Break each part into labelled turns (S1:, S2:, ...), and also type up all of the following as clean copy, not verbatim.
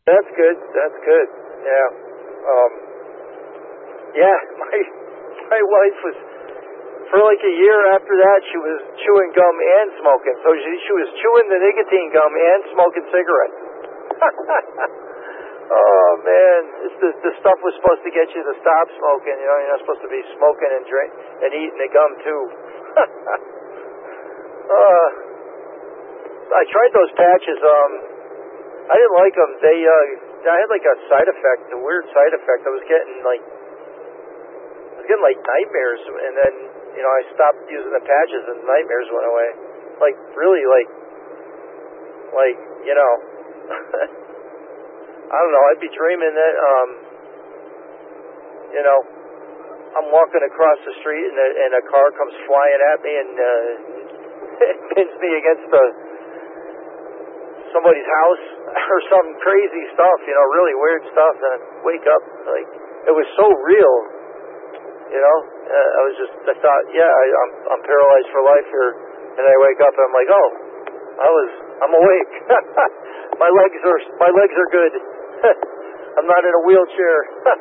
S1: That's good. That's good. Yeah. Um, yeah. My wife was for like a year after that. She was chewing gum and smoking. So she was chewing the nicotine gum and smoking cigarettes. Oh man, the stuff was supposed to get you to stop smoking. You know, you're not supposed to be smoking and drink and eating the gum too. I tried those patches. I didn't like them. I had like a side effect, a weird side effect. I was getting like nightmares, and then I stopped using the patches, and the nightmares went away. Like really, like I don't know. I'd be dreaming that I'm walking across the street, and a car comes flying at me and pins me against somebody's house or some crazy stuff, really weird stuff, and I wake up, like, it was so real, I thought, yeah, I'm paralyzed for life here, and I wake up and I'm like, oh, I'm awake. my legs are good. I'm not in a wheelchair.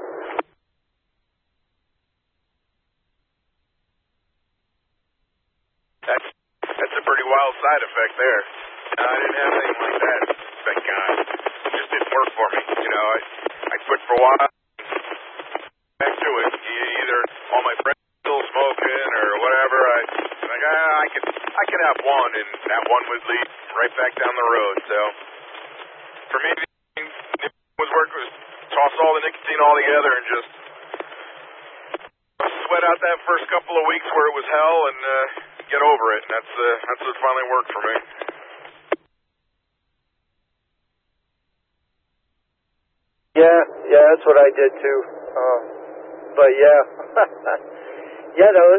S2: That's a pretty wild side effect there. I didn't have anything like that, thank God. It just didn't work for me. I quit for a while. Back to it. Either all my friends still smoking or whatever. I could have one, and that one would lead right back down the road. So for me, it was toss all the nicotine all together and just sweat out that first couple of weeks where it was hell and get over it. And that's what finally worked for me.
S1: Yeah, that's what I did too. But yeah, yeah, no,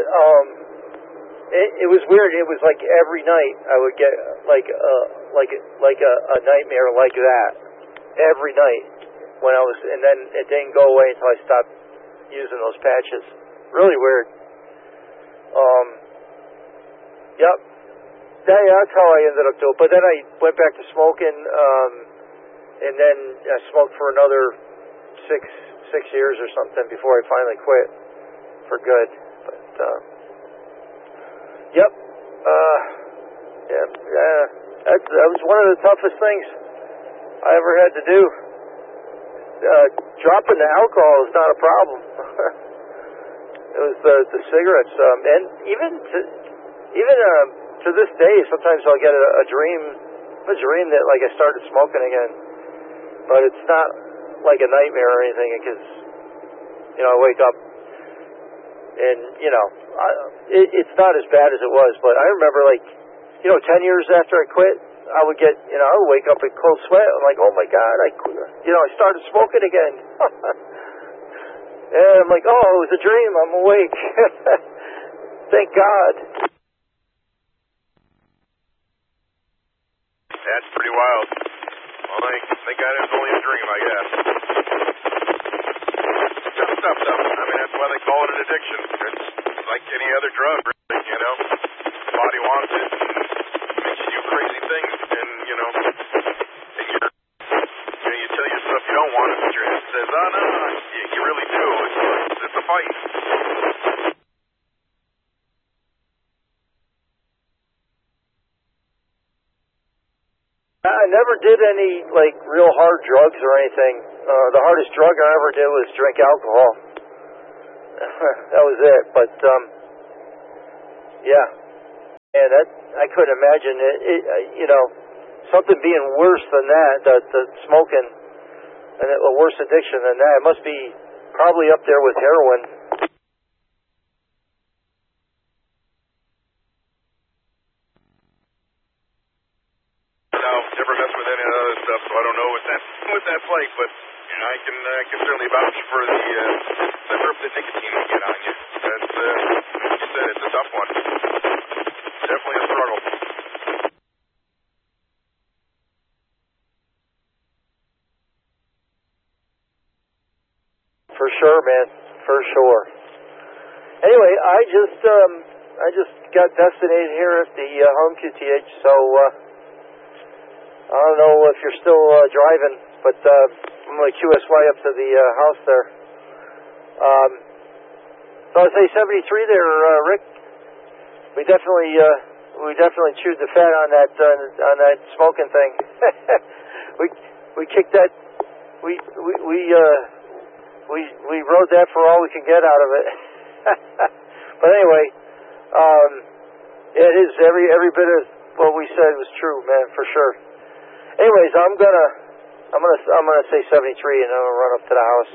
S1: it was weird. It was like every night I would get like a nightmare like that every night when I was, and then it didn't go away until I stopped using those patches. Really weird. Yep. That's how I ended up doing. But then I went back to smoking, and then I smoked for another six years or something before I finally quit for good. But yep. Yeah. That was one of the toughest things I ever had to do. Dropping the alcohol is not a problem. It was the cigarettes, and even to this day, sometimes I'll get a dream that like I started smoking again, but it's not like a nightmare or anything, because I wake up and it's not as bad as it was. But I remember 10 years after I quit, I would get I would wake up in cold sweat. I'm like, oh my God, I started smoking again. And I'm like, oh, it was a dream. I'm awake. Thank God.
S2: That's pretty wild. Well, thank God it was only a dream, I guess. Tough stuff, though. I mean, that's why they call it an addiction. It's like any other drug, really, The body wants it and makes you do crazy things, and, and you tell yourself you don't want it, but your head says, oh, no, you really do. It's a fight.
S1: I never did any real hard drugs or anything. The hardest drug I ever did was drink alcohol. That was it. But yeah, and I couldn't imagine it. Something being worse than that. The smoking, and a worse addiction than that. It must be probably up there with heroin.
S2: Never messed with any of the other stuff, so I don't know what that's like. But I can certainly vouch for the grip that nicotine can get on you. That's like you said, it's a tough one. Definitely a struggle.
S1: For sure, man. For sure. Anyway, I just got destinated here at the home QTH, so I don't know if you're still driving. But I'm going to QSY up to the house there. So I'd say 73 there, Rick. We definitely chewed the fat on that smoking thing. we kicked that. We rode that for all we could get out of it. But anyway, it is every bit of what we said was true, man, for sure. Anyways, I'm gonna say 73, and I'm gonna run up to the house.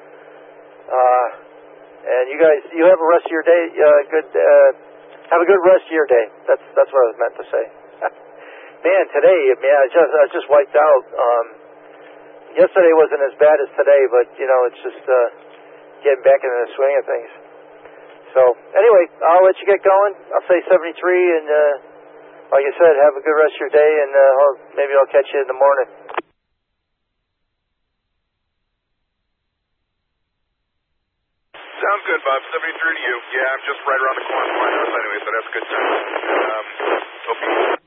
S1: And you guys, you have a rest of your day. Have a good rest of your day. That's what I was meant to say. Man, today, I was just wiped out. Yesterday wasn't as bad as today, but it's just getting back into the swing of things. So anyway, I'll let you get going. I'll say 73, and like I said, have a good rest of your day, and maybe I'll catch you in the morning.
S2: Sounds good, Bob. 73 to you. Yeah, I'm just right around the corner from my house anyway, so that's a good time. Hope you